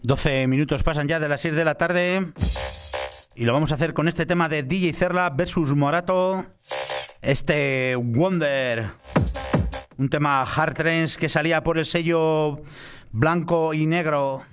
12 minutos pasan ya de las 6 de la tarde y lo vamos a hacer con este tema de DJ Cerla versus Morato, este Wonder, un tema hard trance que salía por el sello blanco y negro